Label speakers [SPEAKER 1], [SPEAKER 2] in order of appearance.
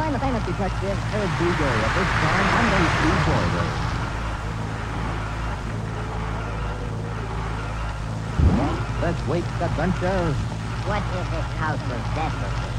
[SPEAKER 1] I'm the famous detective, Ed Bugay. At this time, I'm going to see Boiler. This week's adventure.
[SPEAKER 2] What is this house of Cecil?